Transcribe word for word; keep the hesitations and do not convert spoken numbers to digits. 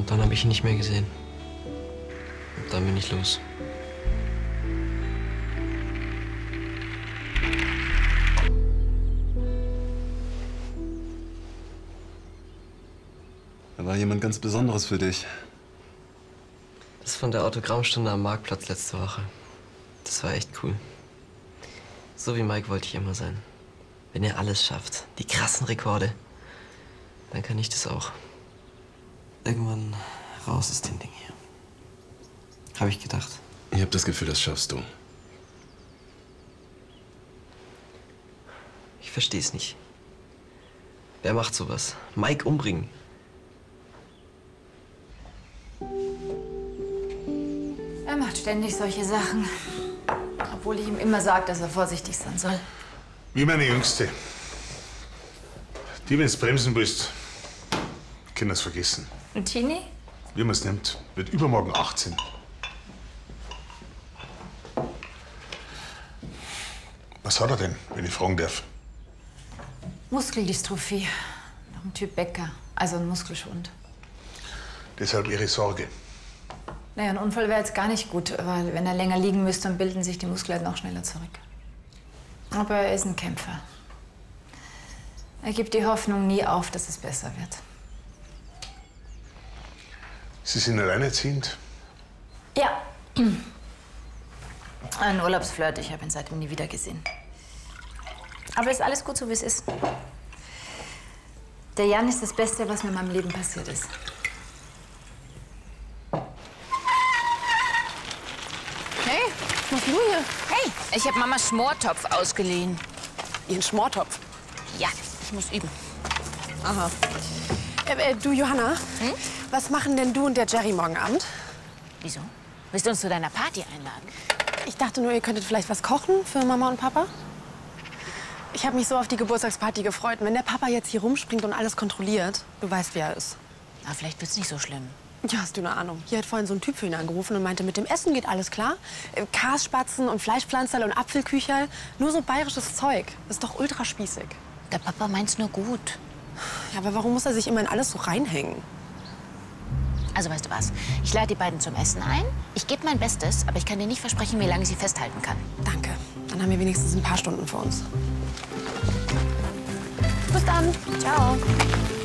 Und dann habe ich ihn nicht mehr gesehen. Und dann bin ich los. Da war jemand ganz Besonderes für dich. Das von der Autogrammstunde am Marktplatz letzte Woche. Das war echt cool. So wie Mike wollte ich immer sein. Wenn er alles schafft, die krassen Rekorde, dann kann ich das auch. Irgendwann raus aus dem Ding hier. Habe ich gedacht. Ich habe das Gefühl, das schaffst du. Ich verstehe es nicht. Wer macht sowas? Mike umbringen? Er macht ständig solche Sachen. Obwohl ich ihm immer sage, dass er vorsichtig sein soll. Wie meine Jüngste. Die, wenn du bremsen willst, können das vergessen. Und Tini? Wie man es nimmt, wird übermorgen achtzehn. Was hat er denn, wenn ich fragen darf? Muskeldystrophie. Noch ein Typ Becker. Also ein Muskelschwund. Deshalb Ihre Sorge. Naja, ein Unfall wäre jetzt gar nicht gut, weil wenn er länger liegen müsste, dann bilden sich die Muskeln noch schneller zurück. Aber er ist ein Kämpfer. Er gibt die Hoffnung nie auf, dass es besser wird. Sie sind alleinerziehend? Ja. Ein Urlaubsflirt, ich habe ihn seitdem nie wieder gesehen. Aber ist alles gut so, wie es ist. Der Jan ist das Beste, was mir in meinem Leben passiert ist. Hey, was machst du hier? Hey, ich habe Mamas Schmortopf ausgeliehen. Ihren Schmortopf? Ja, ich muss üben. Aha. Äh, äh, du, Johanna, hm? Was machen denn du und der Jerry morgen Abend? Wieso? Willst du uns zu deiner Party einladen? Ich dachte nur, ihr könntet vielleicht was kochen für Mama und Papa. Ich habe mich so auf die Geburtstagsparty gefreut. Und wenn der Papa jetzt hier rumspringt und alles kontrolliert, du weißt, wie er ist. Na, vielleicht wird's nicht so schlimm. Ja, hast du eine Ahnung. Hier hat vorhin so ein Typ für ihn angerufen und meinte, mit dem Essen geht alles klar. Äh, Kasspatzen und Fleischpflanzerl und Apfelkücherl. Nur so bayerisches Zeug. Das ist doch ultra spießig. Der Papa meint's nur gut. Ja, aber warum muss er sich immer in alles so reinhängen? Also, weißt du was? Ich lade die beiden zum Essen ein. Ich gebe mein Bestes, aber ich kann dir nicht versprechen, wie lange ich sie festhalten kann. Danke. Dann haben wir wenigstens ein paar Stunden für uns. Bis dann. Ciao.